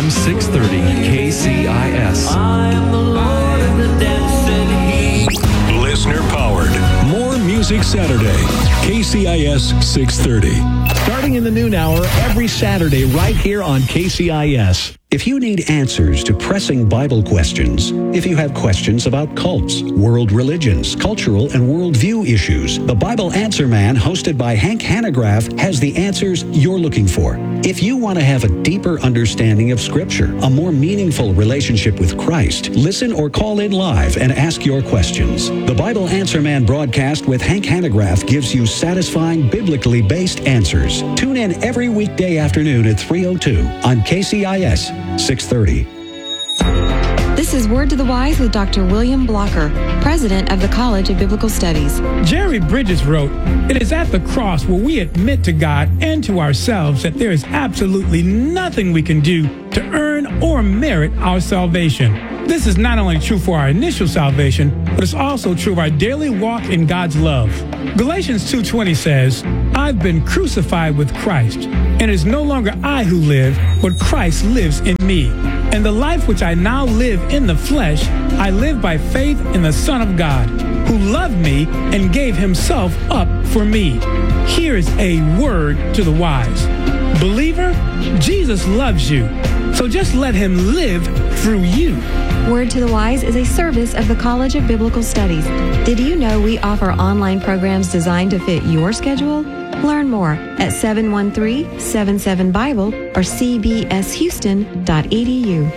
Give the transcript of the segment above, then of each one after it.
AM 630 KCIS. I am the Lord of the dancing heat. Listener powered. More Music Saturday. KCIS 630. Starting in the noon hour every Saturday right here on KCIS. If you need answers to pressing Bible questions, if you have questions about cults, world religions, cultural and worldview issues, the Bible Answer Man, hosted by Hank Hanegraaff, has the answers you're looking for. If you want to have a deeper understanding of Scripture, a more meaningful relationship with Christ, listen or call in live and ask your questions. The Bible Answer Man broadcast with Hank Hanegraaff gives you satisfying, biblically based answers. Tune in every weekday afternoon at 3:02 on KCIS 630. This is Word to the Wise with Dr. William Blocker, president of the College of Biblical Studies. Jerry Bridges wrote, "It is at the cross where we admit to God and to ourselves that there is absolutely nothing we can do to earn or merit our salvation. This is not only true for our initial salvation, but it's also true of our daily walk in God's love. Galatians 2:20 says, I've been crucified with Christ, and it is no longer I who live, but Christ lives in me. And the life which I now live in the flesh, I live by faith in the Son of God, who loved me and gave himself up for me." Here is a word to the wise. Believer, Jesus loves you, so just let him live through you. Word to the Wise is a service of the College of Biblical Studies. Did you know we offer online programs designed to fit your schedule? Learn more at 713-77-BIBLE or cbshouston.edu.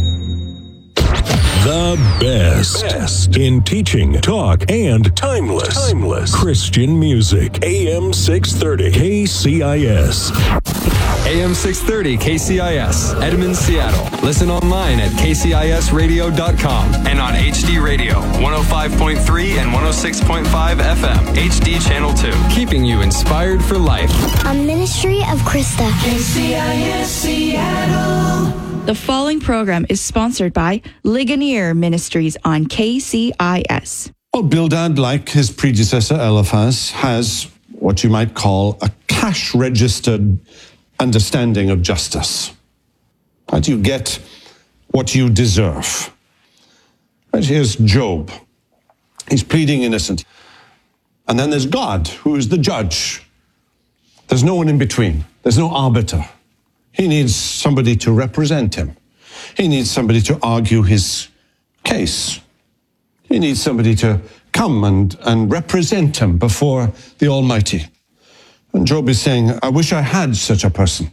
The best in teaching, talk, and timeless Christian music. AM 630 KCIS. AM 630 KCIS, Edmond, Seattle. Listen online at kcisradio.com and on HD Radio, 105.3 and 106.5 FM, HD Channel 2. Keeping you inspired for life. A ministry of Krista. KCIS Seattle. The following program is sponsored by Ligonier Ministries on KCIS. Well, Bildad, like his predecessor Eliphaz, has what you might call a cash-registered understanding of justice. How do you get what you deserve? Right, here's Job. He's pleading innocent. And then there's God, who is the judge. There's no one in between. There's no arbiter. He needs somebody to represent him. He needs somebody to argue his case. He needs somebody to come and represent him before the Almighty. And Job is saying, I wish I had such a person.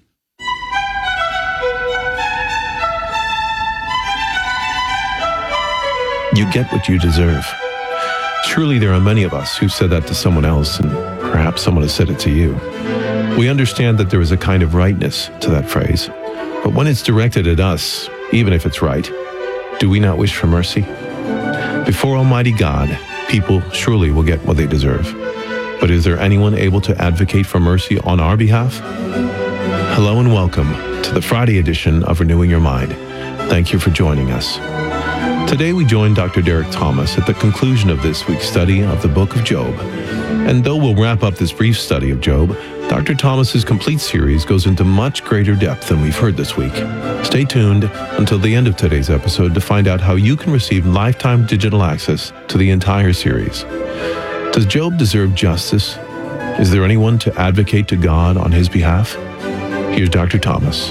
You get what you deserve. Surely there are many of us who said that to someone else, and perhaps someone has said it to you. We understand that there is a kind of rightness to that phrase, but when it's directed at us, even if it's right, do we not wish for mercy? Before Almighty God, people surely will get what they deserve. But is there anyone able to advocate for mercy on our behalf? Hello and welcome to the Friday edition of Renewing Your Mind. Thank you for joining us. Today we join Dr. Derek Thomas at the conclusion of this week's study of the book of Job. And though we'll wrap up this brief study of Job, Dr. Thomas's complete series goes into much greater depth than we've heard this week. Stay tuned until the end of today's episode to find out how you can receive lifetime digital access to the entire series. Does Job deserve justice? Is there anyone to advocate to God on his behalf? Here's Dr. Thomas.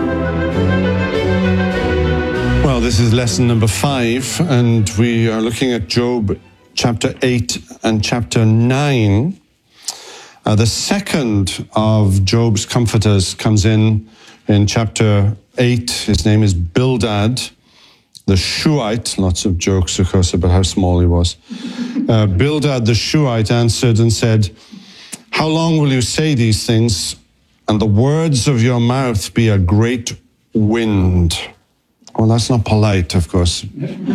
Well, this is lesson number 5, and we are looking at Job chapter 8 and chapter 9. The second of Job's comforters comes in chapter 8. His name is Bildad, the Shuhite. Lots of jokes, of course, about how small he was. Bildad the Shuhite answered and said, "How long will you say these things, and the words of your mouth be a great wind?" Well, that's not polite, of course.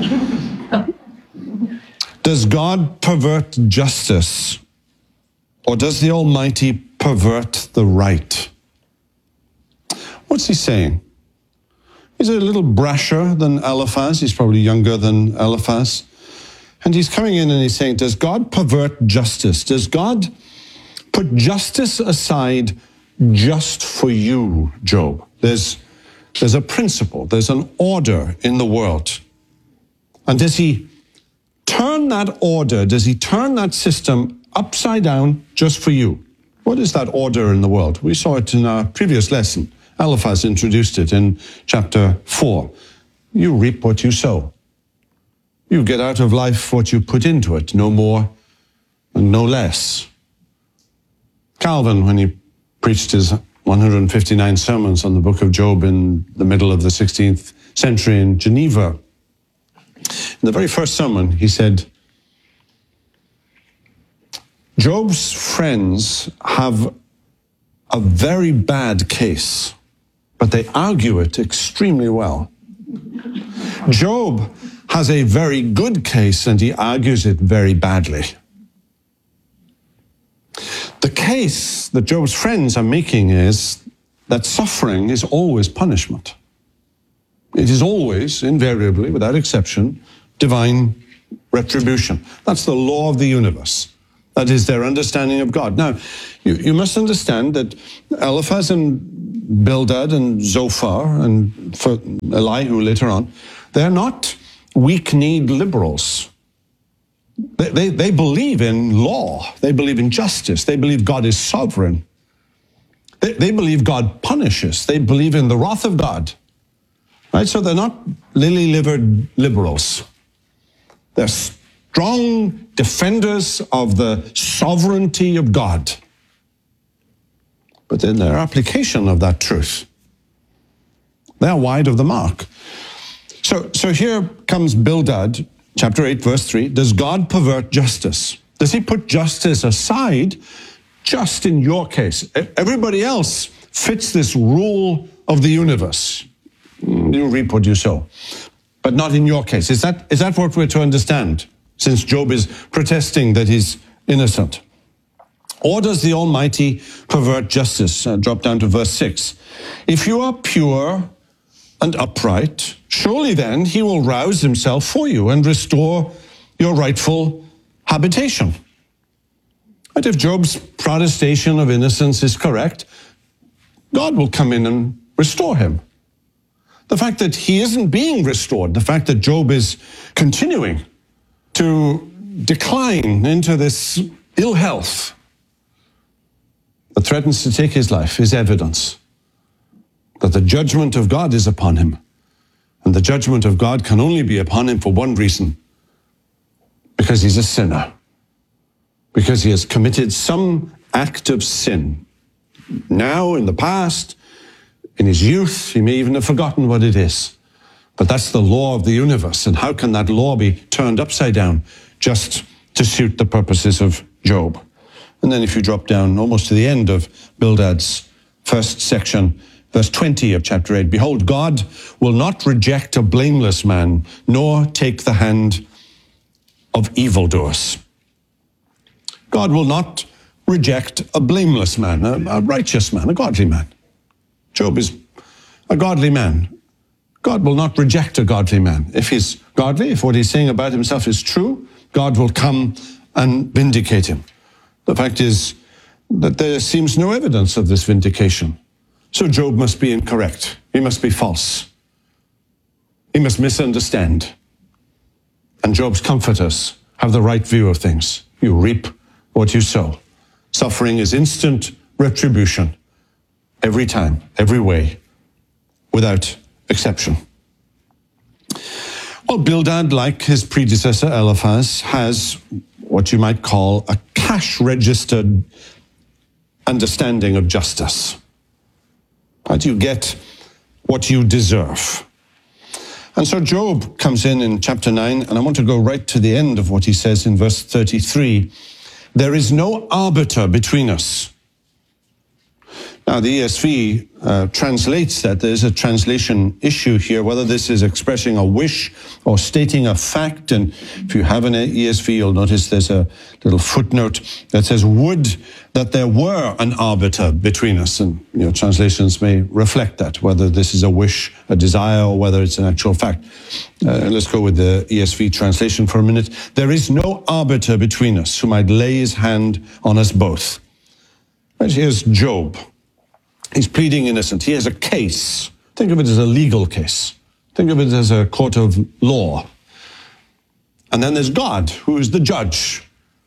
Does God pervert justice, or does the Almighty pervert the right? What's he saying? He's a little brasher than Eliphaz. He's probably younger than Eliphaz. And he's coming in and he's saying, does God pervert justice? Does God put justice aside just for you, Job? There's there's a principle, there's an order in the world. And does he turn that order, does he turn that system upside down just for you? What is that order in the world? We saw it in our previous lesson. Eliphaz introduced it in chapter 4. You reap what you sow. You get out of life what you put into it, no more and no less. Calvin, when he preached his 159 sermons on the book of Job in the middle of the 16th century in Geneva, in the very first sermon, he said, Job's friends have a very bad case, but they argue it extremely well. Job has a very good case, and he argues it very badly. The case that Job's friends are making is that suffering is always punishment. It is always, invariably, without exception, divine retribution. That's the law of the universe. That is their understanding of God. Now, you must understand that Eliphaz and Bildad and Zophar and for Elihu later on, they're not weak-kneed liberals. They believe in law. They believe in justice. They believe God is sovereign. They believe God punishes. They believe in the wrath of God. Right? So they're not lily-livered liberals. They're strong defenders of the sovereignty of God. But in their application of that truth, they're wide of the mark. So here comes Bildad, chapter 8, verse 3. Does God pervert justice? Does he put justice aside just in your case? Everybody else fits this rule of the universe. You reap what you sow. But not in your case. Is that what we're to understand? Since Job is protesting that he's innocent. Or does the Almighty pervert justice? Drop down to verse 6. If you are pure and upright, surely then he will rouse himself for you and restore your rightful habitation. And if Job's protestation of innocence is correct, God will come in and restore him. The fact that he isn't being restored, the fact that Job is continuing to decline into this ill health that threatens to take his life is evidence that the judgment of God is upon him. And the judgment of God can only be upon him for one reason: because he's a sinner. Because he has committed some act of sin. Now, in the past, in his youth, he may even have forgotten what it is. But that's the law of the universe. And how can that law be turned upside down just to suit the purposes of Job? And then if you drop down almost to the end of Bildad's first section, verse 20 of chapter 8, behold, God will not reject a blameless man, nor take the hand of evildoers. God will not reject a blameless man, a righteous man, a godly man. Job is a godly man. God will not reject a godly man. If he's godly, if what he's saying about himself is true, God will come and vindicate him. The fact is that there seems no evidence of this vindication. So Job must be incorrect. He must be false. He must misunderstand. And Job's comforters have the right view of things. You reap what you sow. Suffering is instant retribution. Every time, every way, without exception. Well, Bildad, like his predecessor Eliphaz, has what you might call a cash-registered understanding of justice. That you get what you deserve. And so Job comes in chapter 9, and I want to go right to the end of what he says in verse 33. There is no arbiter between us. Now, the ESV translates that. There's a translation issue here, whether this is expressing a wish or stating a fact. And if you have an ESV, you'll notice there's a little footnote that says, would that there were an arbiter between us. And translations may reflect that, whether this is a wish, a desire, or whether it's an actual fact. Let's go with the ESV translation for a minute. There is no arbiter between us who might lay his hand on us both. Right, here's Job. He's pleading innocent. He has a case Think of it as a legal case. Think of it as a court of law. And then there's God, who is the judge.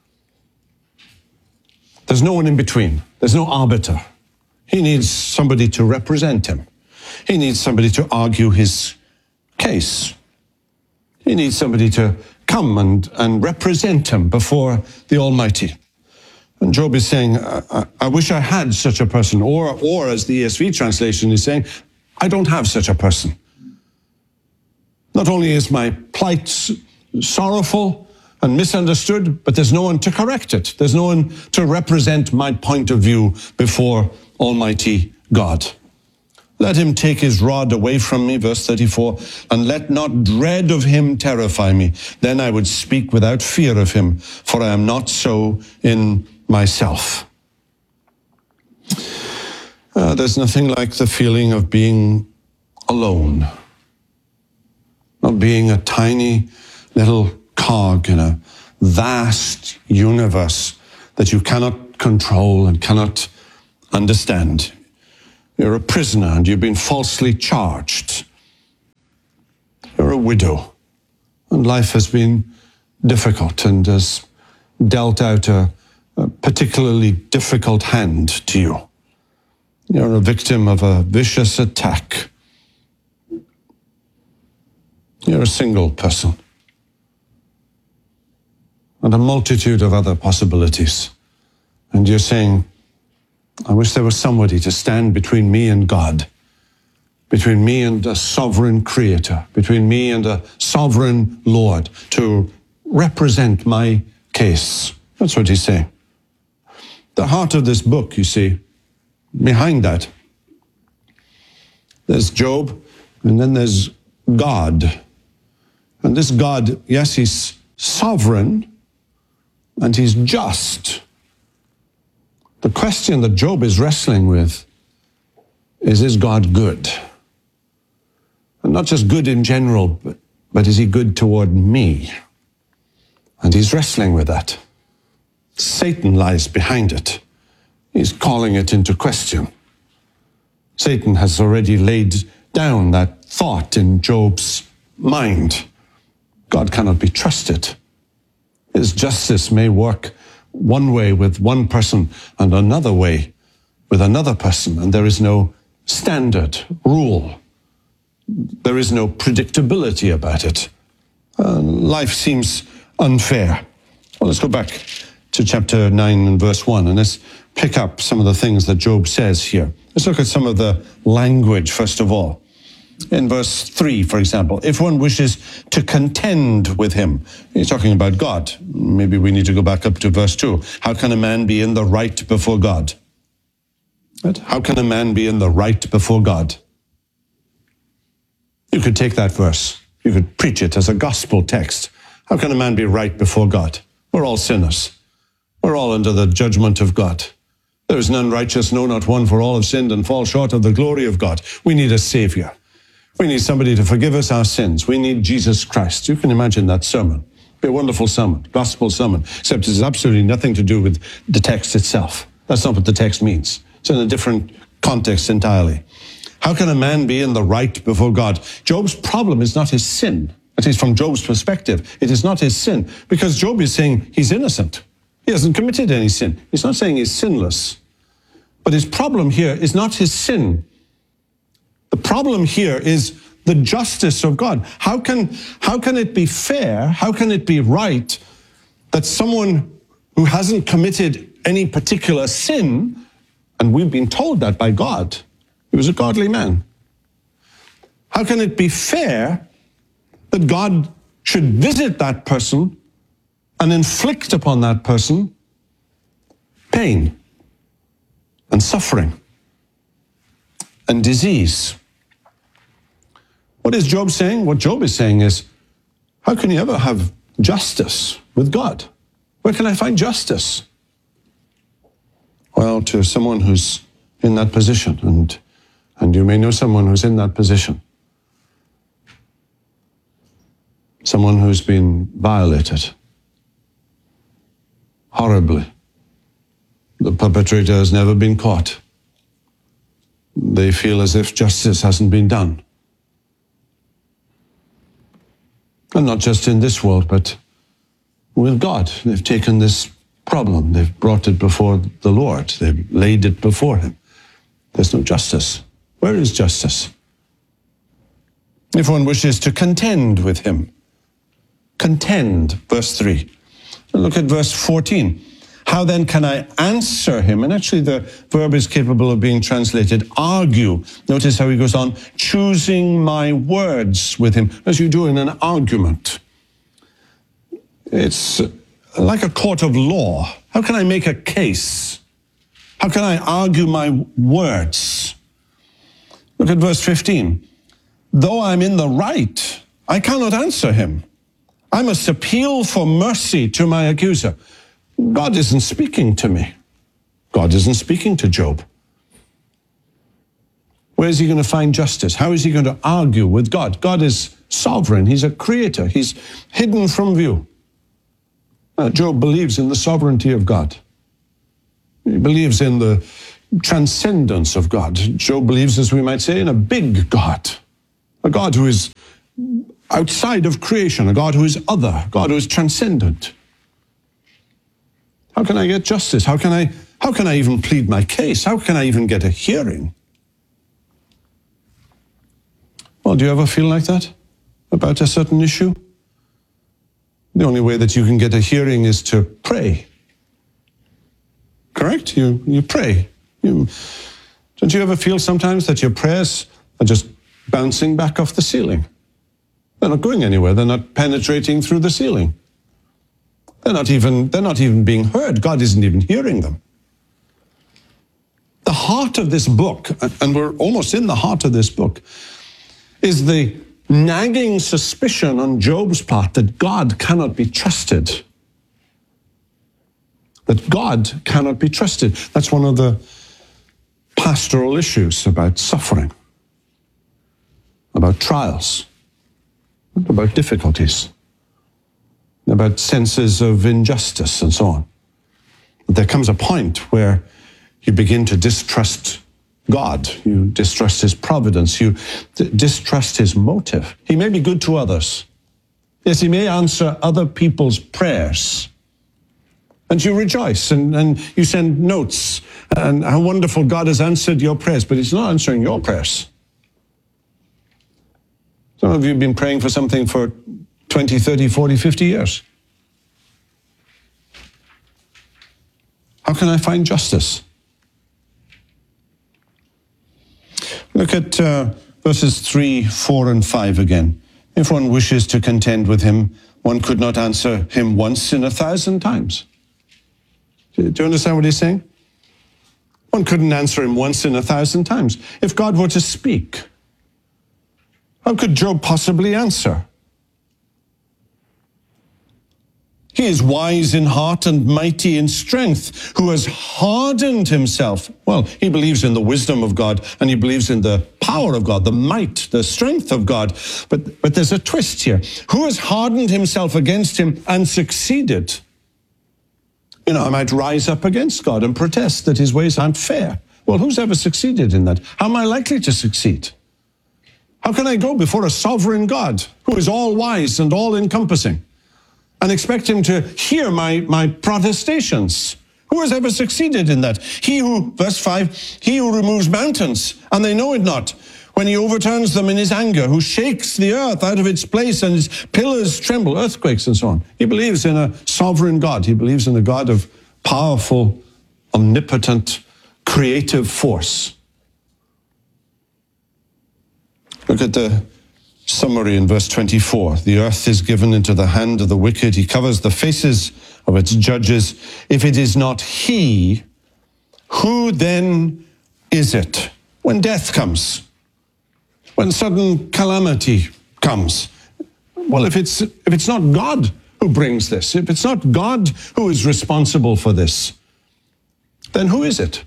There's no one in between. There's no arbiter. He needs somebody to represent him. He needs somebody to argue his case. He needs somebody to come and represent him before the Almighty. And Job is saying, I wish I had such a person. Or as the ESV translation is saying, I don't have such a person. Not only is my plight sorrowful and misunderstood, but there's no one to correct it. There's no one to represent my point of view before Almighty God. Let him take his rod away from me, verse 34, and let not dread of him terrify me. Then I would speak without fear of him, for I am not so in myself. There's nothing like the feeling of being alone, of being a tiny little cog in a vast universe that you cannot control and cannot understand. You're a prisoner and you've been falsely charged. You're a widow and life has been difficult and has dealt out a particularly difficult hand to you. You're a victim of a vicious attack. You're a single person. And a multitude of other possibilities. And you're saying, I wish there was somebody to stand between me and God, between me and a sovereign creator, between me and a sovereign Lord, to represent my case. That's what he's saying. The heart of this book, you see, behind that, there's Job, and then there's God. And this God, yes, he's sovereign, and he's just. The question that Job is wrestling with is God good? And not just good in general, but is he good toward me? And he's wrestling with that. Satan lies behind it. He's calling it into question. Satan has already laid down that thought in Job's mind. God cannot be trusted. His justice may work one way with one person and another way with another person, and there is no standard rule. There is no predictability about it. Life seems unfair. Well, let's go back to chapter 9 and verse 1, and let's pick up some of the things that Job says here. Let's look at some of the language, first of all. In verse 3, for example, if one wishes to contend with him, he's talking about God. Maybe we need to go back up to verse 2. How can a man be in the right before God? Right? How can a man be in the right before God? You could take that verse. You could preach it as a gospel text. How can a man be right before God? We're all sinners. We're all under the judgment of God. There is none righteous, no, not one, for all have sinned and fall short of the glory of God. We need a Savior. We need somebody to forgive us our sins. We need Jesus Christ. You can imagine that sermon. It'd be a wonderful sermon, gospel sermon, except it has absolutely nothing to do with the text itself. That's not what the text means. It's in a different context entirely. How can a man be in the right before God? Job's problem is not his sin. At least from Job's perspective, it is not his sin, because Job is saying he's innocent. He hasn't committed any sin. He's not saying he's sinless. But his problem here is not his sin. The problem here is the justice of God. How can it be fair? How can it be right that someone who hasn't committed any particular sin, and we've been told that by God, he was a godly man. How can it be fair that God should visit that person and inflict upon that person pain and suffering and disease? What is Job saying? What Job is saying is, how can you ever have justice with God? Where can I find justice? Well, to someone who's in that position, and you may know someone who's in that position. Someone who's been violated horribly. The perpetrator has never been caught. they feel as if justice hasn't been done. And not just in this world, but with God. They've taken this problem, they've brought it before the Lord, they've laid it before Him. There's no justice. Where is justice? If one wishes to contend with Him, contend, verse 3. Look at verse 14. How then can I answer Him? And actually the verb is capable of being translated argue. Notice how he goes on, choosing my words with Him, as you do in an argument. It's like a court of law. How can I make a case? How can I argue my words? Look at verse 15. Though I'm in the right, I cannot answer him. I must appeal for mercy to my accuser. God isn't speaking to me. God isn't speaking to Job. Where is he going to find justice? How is he going to argue with God? God is sovereign. He's a creator. He's hidden from view. Job believes in the sovereignty of God. He believes in the transcendence of God. Job believes, as we might say, in a big God. A God who is outside of creation, a God who is other, a God who is transcendent. How can I get justice? How can I even plead my case? How can I even get a hearing? Well, do you ever feel like that about a certain issue? The only way that you can get a hearing is to pray. Correct? You pray. Don't you ever feel sometimes that your prayers are just bouncing back off the ceiling? They're not going anywhere. They're not penetrating through the ceiling. They're not even being heard. God isn't even hearing them. The heart of this book, and we're almost in the heart of this book, is the nagging suspicion on Job's part that God cannot be trusted. That God cannot be trusted. That's one of the pastoral issues about suffering, about trials, about difficulties, about senses of injustice and so on. But there comes a point where you begin to distrust God. You distrust His providence. You distrust His motive. He may be good to others. Yes, He may answer other people's prayers. And you rejoice and you send notes and how wonderful God has answered your prayers, but He's not answering your prayers. Some of you have been praying for something for 20, 30, 40, 50 years. How can I find justice? Look at verses 3, 4, and 5 again. If one wishes to contend with Him, one could not answer Him once in 1,000 times. Do you understand what he's saying? One couldn't answer Him once in 1,000 times. If God were to speak, how could Job possibly answer? He is wise in heart and mighty in strength, who has hardened himself. Well, he believes in the wisdom of God, and he believes in the power of God, the might, the strength of God. But there's a twist here. Who has hardened himself against Him and succeeded? You know, I might rise up against God and protest that His ways aren't fair. Well, who's ever succeeded in that? How am I likely to succeed? How can I go before a sovereign God who is all-wise and all-encompassing and expect Him to hear my protestations? Who has ever succeeded in that? He who, verse 5, he who removes mountains, and they know it not, when He overturns them in His anger, who shakes the earth out of its place and its pillars tremble, earthquakes and so on. He believes in a sovereign God. He believes in a God of powerful, omnipotent, creative force. Look at the summary in verse 24. The earth is given into the hand of the wicked. He covers the faces of its judges. If it is not He, who then is it? When death comes, when sudden calamity comes, well, if it's not God who brings this, if it's not God who is responsible for this, then who is it?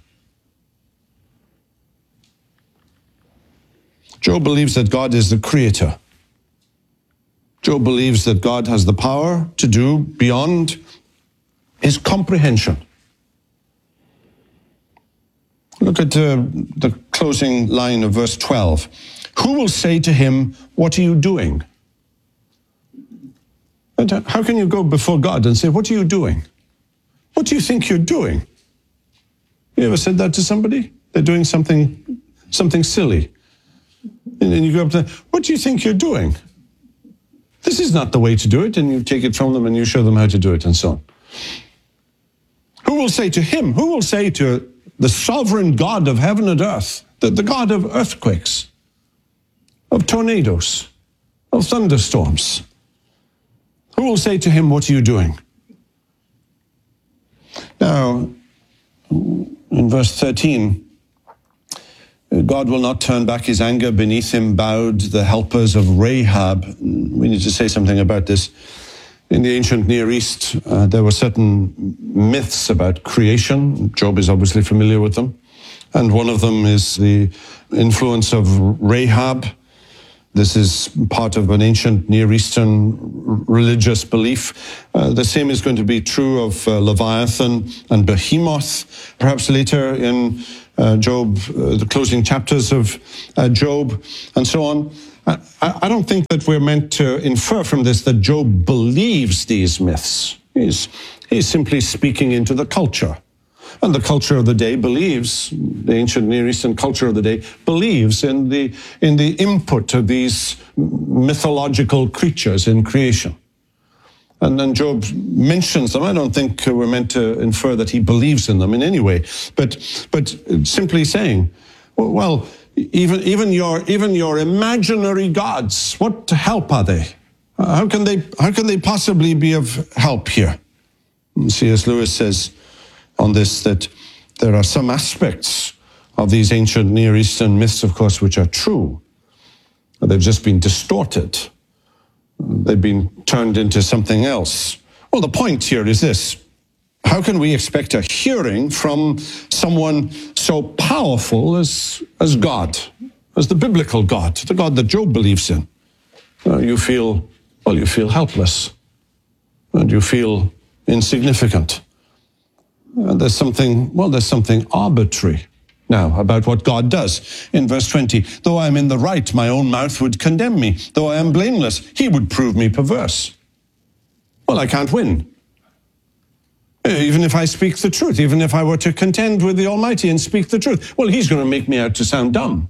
Job believes that God is the creator. Job believes that God has the power to do beyond his comprehension. Look at the closing line of verse 12. Who will say to him, what are you doing? And how can you go before God and say, what are you doing? What do you think you're doing? You ever said that to somebody? They're doing something silly. And you go up there, what do you think you're doing? This is not the way to do it. And you take it from them and you show them how to do it and so on. Who will say to him? Who will say to the sovereign God of heaven and earth, the God of earthquakes, of tornadoes, of thunderstorms? Who will say to him, what are you doing? Now, in verse 13, God will not turn back his anger. Beneath him bowed the helpers of Rahab. We need to say something about this. In the ancient Near East, there were certain myths about creation. Job is obviously familiar with them. And one of them is the influence of Rahab. This is part of an ancient Near Eastern religious belief. The same is going to be true of Leviathan and Behemoth. Perhaps later in Job, the closing chapters of Job, and so on. I don't think that we're meant to infer from this that Job believes these myths. He's simply speaking into the culture. And the culture of the day believes, the ancient Near Eastern culture of the day believes in the input of these mythological creatures in creation. And then Job mentions them. I don't think we're meant to infer that he believes in them in any way, but simply saying, well, even your imaginary gods, what help are they? How can they possibly be of help here? And C.S. Lewis says on this that there are some aspects of these ancient Near Eastern myths, of course, which are true. They've just been distorted. They've been turned into something else. Well, the point here is this. How can we expect a hearing from someone so powerful as God, as the biblical God, the God that Job believes in? You feel helpless, and you feel insignificant. There's something arbitrary now about what God does. In verse 20, though I am in the right, my own mouth would condemn me. Though I am blameless, he would prove me perverse. Well, I can't win. Even if I speak the truth, even if I were to contend with the Almighty and speak the truth, well, he's going to make me out to sound dumb.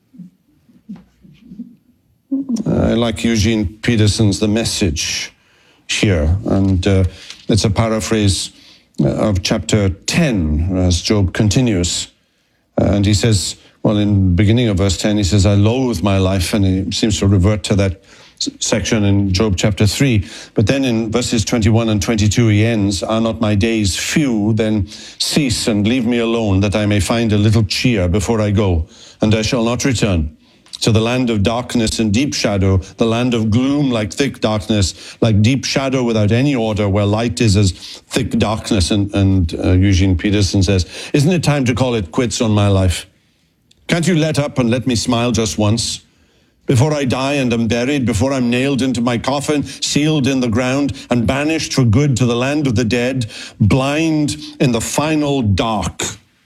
I like Eugene Peterson's The Message here, and it's a paraphrase of chapter 10 as Job continues. And he says, well, in the beginning of verse 10, he says, I loathe my life, and he seems to revert to that section in Job chapter 3. But then in verses 21 and 22, he ends, are not my days few? Then cease and leave me alone, that I may find a little cheer before I go, and I shall not return. To the land of darkness and deep shadow, the land of gloom like thick darkness, like deep shadow without any order, where light is as thick darkness. And Eugene Peterson says, isn't it time to call it quits on my life? Can't you let up and let me smile just once? Before I die and am buried, before I'm nailed into my coffin, sealed in the ground, and banished for good to the land of the dead, blind in the final dark.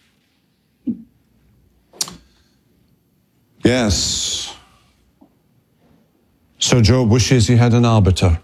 Yes. So Job wishes he had an arbiter.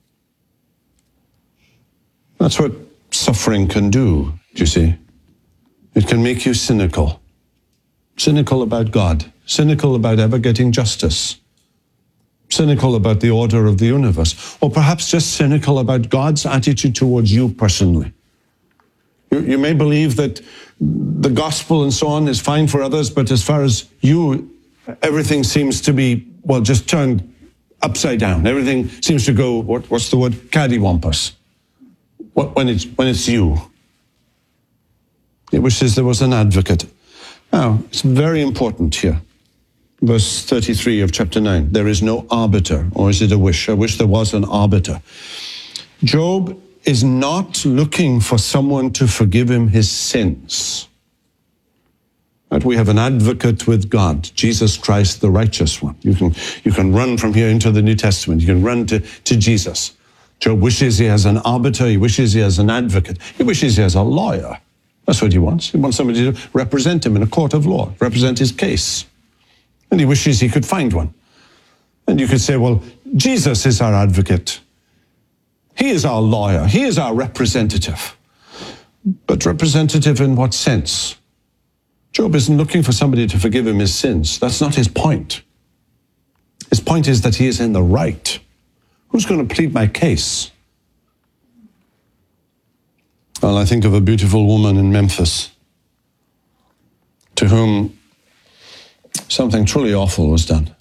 That's what suffering can do, you see. It can make you cynical. Cynical about God. Cynical about ever getting justice. Cynical about the order of the universe. Or perhaps just cynical about God's attitude towards you personally. You may believe that the gospel and so on is fine for others, but as far as you, everything seems to be, well, just turned upside down. Everything seems to go, what's the word? Caddywampus. When it's you. It wishes there was an advocate. Now, it's very important here. Verse 33 of chapter 9. There is no arbiter, or is it a wish? I wish there was an arbiter. Job is not looking for someone to forgive him his sins. That we have an advocate with God, Jesus Christ, the righteous one. You can run from here into the New Testament. You can run to Jesus. Job wishes he has an arbiter. He wishes he has an advocate. He wishes he has a lawyer That's what he wants. He wants somebody to represent him in a court of law, represent his case. And he wishes he could find one. And you could say, well, Jesus is our advocate. He is our lawyer. He is our representative. But representative in what sense? Job isn't looking for somebody to forgive him his sins. That's not his point. His point is that he is in the right. Who's going to plead my case? Well, I think of a beautiful woman in Memphis to whom something truly awful was done.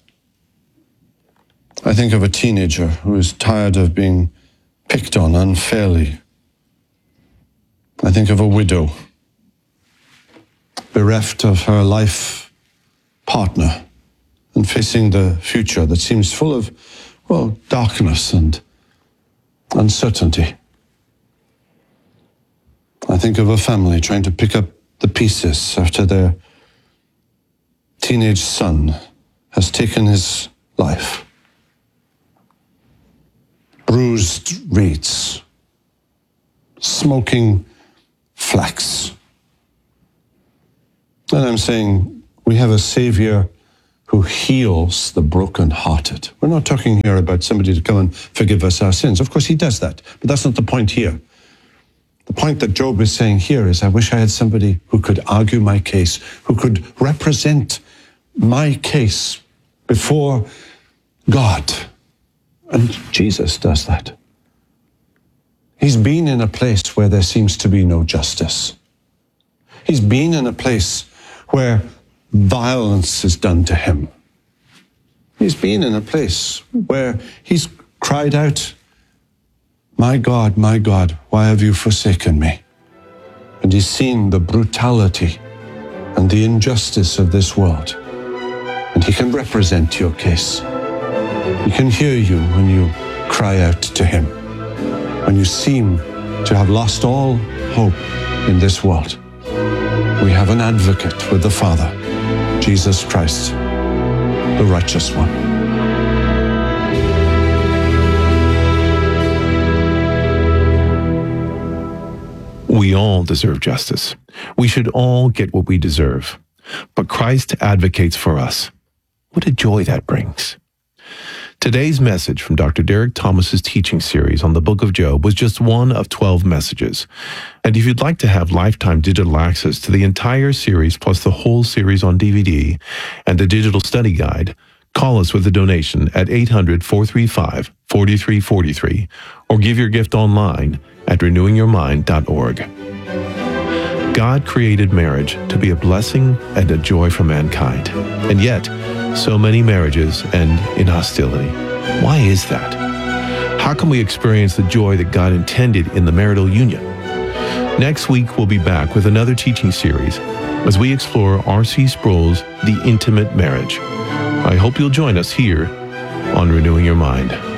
I think of a teenager who is tired of being picked on unfairly. I think of a widow bereft of her life partner and facing the future that seems full of, well, darkness and uncertainty. I think of a family trying to pick up the pieces after their teenage son has taken his life. Bruised reeds, smoking flax. And I'm saying we have a Savior who heals the brokenhearted. We're not talking here about somebody to come and forgive us our sins. Of course, he does that, but that's not the point here. The point that Job is saying here is, I wish I had somebody who could argue my case, who could represent my case before God. And Jesus does that. He's been in a place where there seems to be no justice. He's been in a place where violence is done to him. He's been in a place where he's cried out, my God, why have you forsaken me? And he's seen the brutality and the injustice of this world. And he can represent your case. He can hear you when you cry out to him, when you seem to have lost all hope in this world. We have an advocate with the Father, Jesus Christ, the righteous one. We all deserve justice. We should all get what we deserve. But Christ advocates for us. What a joy that brings. Today's message from Dr. Derek Thomas's teaching series on the book of Job was just one of 12 messages. And if you'd like to have lifetime digital access to the entire series plus the whole series on DVD and the digital study guide, call us with a donation at 800-435-4343 or give your gift online at renewingyourmind.org. God created marriage to be a blessing and a joy for mankind. And yet, so many marriages end in hostility. Why is that? How can we experience the joy that God intended in the marital union? Next week, we'll be back with another teaching series as we explore R.C. Sproul's The Intimate Marriage. I hope you'll join us here on Renewing Your Mind.